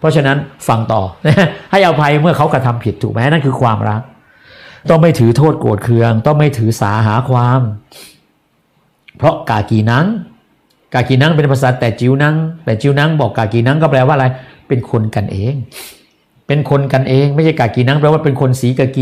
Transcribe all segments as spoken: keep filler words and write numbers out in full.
ราะฉะนั้นฟังต่อ ให้อภัยเมื่อเขากระทำผิดถูกไหมนั่นคือความรักต้องไม่ถือโทษโกรธเคืองต้องไม่ถือสาหาความเพราะกากีนังกากีนังเป็นภาษาแต่จิวนังแต่จิวนังบอกกากีนังก็แปลว่าอะไรเป็นคนกันเองเป็นคนกันเองไม่ใช่กากีนังแปลว่าเป็นคนสีกากี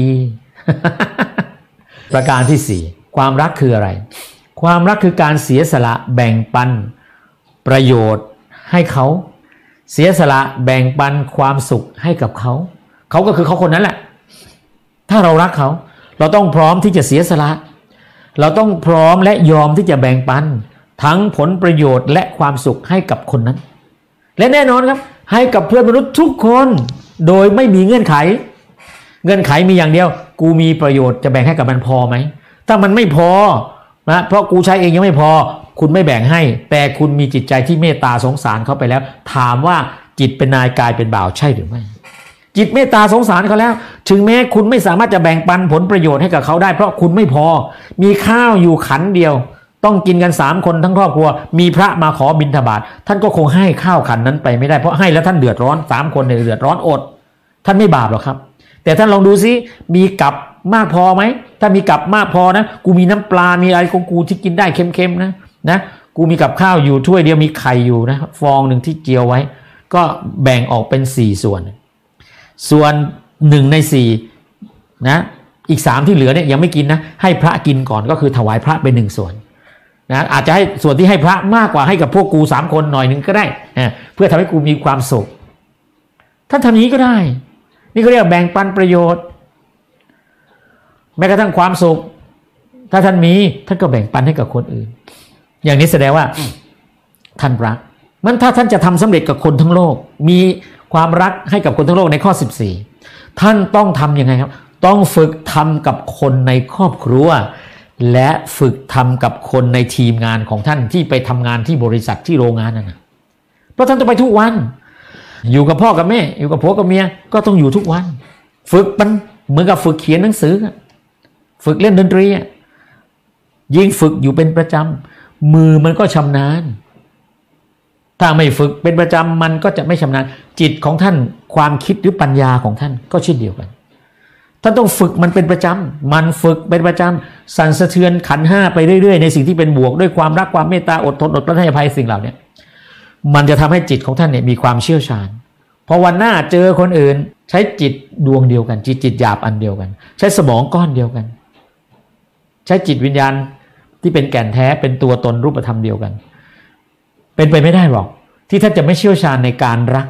ประการที่สี่ความรักคืออะไรความรักคือการเสียสละแบ่งปันประโยชน์ให้เขาเสียสละแบ่งปันความสุขให้กับเขาเขาก็คือเขาคนนั้นแหละถ้าเรารักเขาเราต้องพร้อมที่จะเสียสละเราต้องพร้อมและยอมที่จะแบ่งปันทั้งผลประโยชน์และความสุขให้กับคนนั้นและแน่นอนครับให้กับเพื่อนมนุษย์ทุกคนโดยไม่มีเงื่อนไขเงื่อนไขมีอย่างเดียวกูมีประโยชน์จะแบ่งให้กับมันพอไหมถ้ามันไม่พอนะเพราะกูใช้เองยังไม่พอคุณไม่แบ่งให้แต่คุณมีจิตใจที่เมตตาสงสารเขาไปแล้วถามว่าจิตเป็นนายกายเป็นบ่าวใช่หรือไม่จิตเมตตาสงสารเขาแล้วถึงแม้คุณไม่สามารถจะแบ่งปันผลประโยชน์ให้กับเขาได้เพราะคุณไม่พอมีข้าวอยู่ขันเดียวต้องกินกันสามคนทั้งครอบครัวมีพระมาขอบิณฑบาตท่านก็คงให้ข้าวขันนั้นไปไม่ได้เพราะให้แล้วท่านเดือดร้อนสามคนเนี่ยเดือดร้อนอดท่านไม่บาปหรอกครับแต่ท่านลองดูซิมีกับมากพอไหมถ้ามีกับมากพอนะกูมีน้ำปลามีอะไรของกูที่กินได้เค็มๆนะนะกูมีกับข้าวอยู่ถ้วยเดียวมีไข่อยู่นะฟองหนึ่งที่เจียวไว้ก็แบ่งออกเป็นสี่ส่วนส่วนหนึ่งในสี่นะอีกสามที่เหลือเนี่ยยังไม่กินนะให้พระกินก่อนก็คือถวายพระเป็นหนึ่งส่วนนะอาจจะให้ส่วนที่ให้พระมากกว่าให้กับพวกกูสามคนหน่อยหนึ่งก็ได้นะเพื่อทำให้กูมีความสุขท่านทำอย่างนี้ก็ได้นี่ก็เรียกแบ่งปันประโยชน์แม้กระทั่งความสุขถ้าท่านมีท่านก็แบ่งปันให้กับคนอื่นอย่างนี้แสดงว่าท่านรักมันถ้าท่านจะทำสำเร็จกับคนทั้งโลกมีความรักให้กับคนทั้งโลกในข้อสิบสี่ท่านต้องทำยังไงครับต้องฝึกทำกับคนในครอบครัวและฝึกทำกับคนในทีมงานของท่านที่ไปทำงานที่บริษัทที่โรงงานนั่นนะเพราะท่านต้องไปทุกวันอยู่กับพ่อกับแม่อยู่กับผัวกับเมียก็ต้องอยู่ทุกวันฝึกมันเหมือนกับฝึกเขียนหนังสือฝึกเล่นดนตรียิ่งฝึกอยู่เป็นประจำมือมันก็ชำนาญถ้าไม่ฝึกเป็นประจำมันก็จะไม่ชำนาญจิตของท่านความคิดหรือปัญญาของท่านก็เช่นเดียวกันท่านต้องฝึกมันเป็นประจำมันฝึกเป็นประจำสั่นสะเทือนขันธ์ห้าไปเรื่อยๆในสิ่งที่เป็นบวกด้วยความรักความเมตตาอดทนอดกลั้นให้อภัยสิ่งเหล่านี้มันจะทำให้จิตของท่านเนี่ยมีความเชี่ยวชาญพอวันหน้าเจอคนอื่นใช้จิตดวงเดียวกันจิตจิตหยาบอันเดียวกันใช้สมองก้อนเดียวกันใช้จิตวิญญาณที่เป็นแก่นแท้เป็นตัวตนรูปธรรมเดียวกันเป็นไปไม่ได้หรอกที่ท่านจะไม่เชี่ยวชาญในการรัก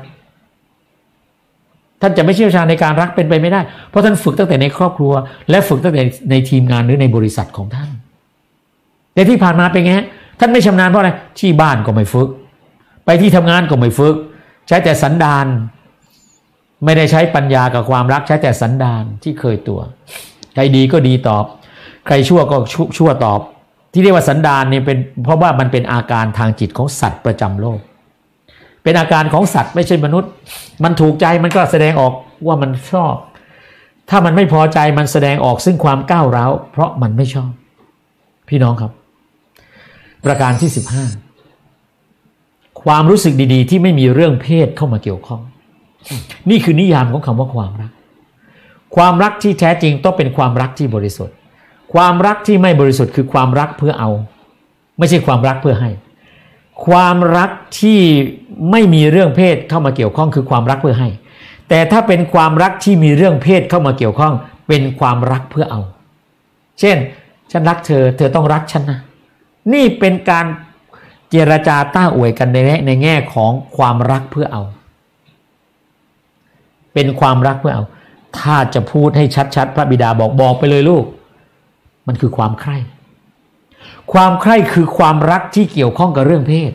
ท่านจะไม่เชี่ยวชาญในการรักเป็นไปไม่ได้เพราะท่านฝึกตั้งแต่ในครอบครัวและฝึกตั้งแต่ในทีมงานหรือในบริษัทของท่านแต่ที่ผ่านมาเป็นไงท่านไม่ชำนาญเพราะอะไรที่บ้านก็ไม่ฝึกไปที่ทำงานก็ไม่ฝึกใช้แต่สันดานไม่ได้ใช้ปัญญากับความรักใช้แต่สันดานที่เคยตัวใครดีก็ดีตอบใครชั่วก็ชั่วตอบที่เรียกว่าสันดานเนี่ยเป็นเพราะว่ามันเป็นอาการทางจิตของสัตว์ประจำโลกเป็นอาการของสัตว์ไม่ใช่มนุษย์มันถูกใจมันก็แสดงออกว่ามันชอบถ้ามันไม่พอใจมันแสดงออกซึ่งความก้าวร้าวเพราะมันไม่ชอบพี่น้องครับประการที่สิบห้าความรู้สึกดีๆที่ไม่มีเรื่องเพศเข้ามาเกี่ยวข้องนี่คือนิยามของคำว่าความรักความรักที่แท้จริงต้องเป็นความรักที่บริสุทธิ์ความรักที่ไม่บริสุทธิ์คือความรักเพื่อเอาไม่ใช่ความรักเพื่อให้ความรักที่ไม่มีเรื่องเพศเข้ามาเกี่ยวข้องคือความรักเพื่อให้แต่ถ้าเป็นความรักที่มีเรื่องเพศเข้ามาเกี่ยวข้องเป็นความรักเพื่อเอาเช่นฉันรักเธอเธอต้องรักฉันนะนี่เป็นการเจรจาต้าอวยกันในในแง่ของความรักเพื่อเอาเป็นความรักเพื่อเอาถ้าจะพูดให้ชัดๆพระบิดาบอกบอกไปเลยลูกมันคือความใคร่ความใคร่คือความรักที่เกี่ยวข้องกับเรื่องเพศ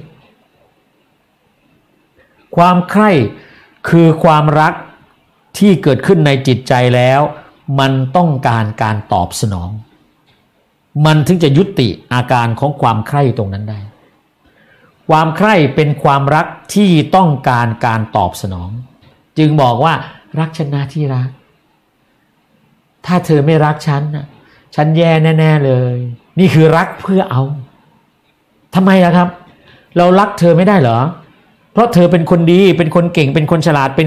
ความใคร่คือความรักที่เกิดขึ้นในจิตใจแล้วมันต้องการการตอบสนองมันถึงจะยุติอาการของความใคร่ตรงนั้นได้ความใคร่เป็นความรักที่ต้องการการตอบสนองจึงบอกว่ารักฉันนะที่รักถ้าเธอไม่รักฉันนะฉันแย่แน่ๆเลยนี่คือรักเพื่อเอาทำไมล่ะครับเรารักเธอไม่ได้เหรอเพราะเธอเป็นคนดีเป็นคนเก่งเป็นคนฉลาดเป็น